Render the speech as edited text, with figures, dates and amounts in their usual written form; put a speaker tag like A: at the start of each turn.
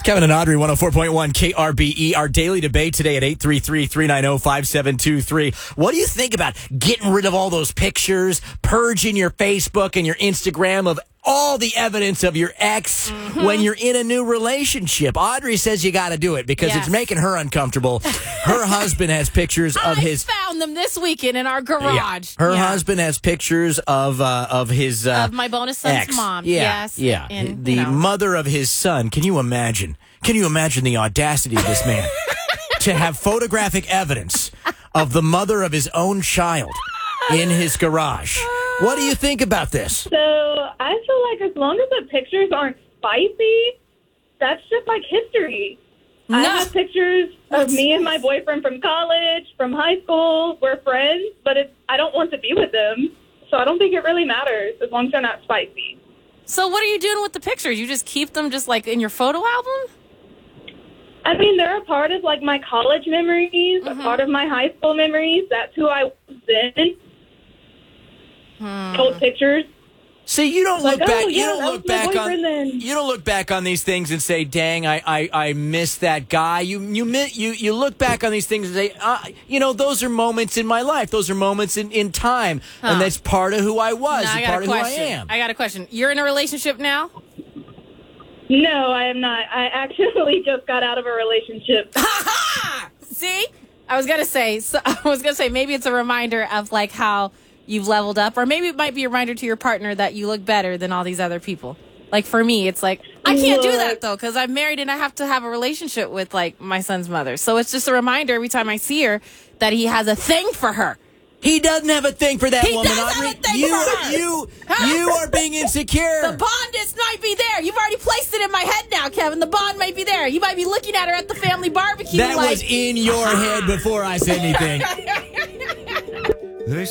A: Kevin and Audrey, 104.1 KRBE. Our daily debate today at 833-390-5723. What do you think about getting rid of all those pictures, purging your Facebook and your Instagram of all the evidence of your ex when you're in a new relationship? Audrey says you got to do it because it's making her uncomfortable. Her husband has pictures of his...
B: I found them this weekend in our garage.
A: Her husband has pictures of his...
B: of my bonus son's
A: ex.
B: mom.
A: Yeah,
B: Yes.
A: yeah.
B: And,
A: the mother of his son. Can you imagine? Can you imagine the audacity of this man to have photographic evidence of the mother of his own child in his garage? What do you think about this?
C: So I feel like as long as the pictures aren't spicy, that's just like history. I have pictures of me and my boyfriend from college, from high school. We're friends, but I don't want to be with them. So I don't think it really matters as long as they're not spicy.
B: So what are you doing with the pictures? You just keep them just like in your photo album?
C: I mean, they're a part of like my college memories, a part of my high school memories. That's who I was then. Old pictures.
A: See, you don't look
C: Like,
A: back.
C: oh,
A: You
C: yeah,
A: don't
C: that
A: look
C: was my
A: back on.
C: boyfriend then.
A: You don't look back on these things and say, "Dang, I miss that guy." You look back on these things and say, those are moments in my life. Those are moments in time, and that's part of who I was,
B: Now,
A: and part of who I am.
B: I got a question. You're in a relationship now?
C: No, I am not. I actually just got out of a relationship.
B: See? I was gonna say maybe it's a reminder of like how you've leveled up, or maybe it might be a reminder to your partner that you look better than all these other people. Like for me, it's like I can't do that though because I'm married and I have to have a relationship with like my son's mother. So it's just a reminder every time I see her that he has a thing for her.
A: He doesn't have a thing for that
B: He
A: woman,
B: does have
A: Audrey.
B: a thing for her.
A: You are being insecure.
B: The bond might be there. You've already placed it in my head now, Kevin. The bond might be there. You might be looking at her at the family barbecue.
A: That was in your head before I said anything.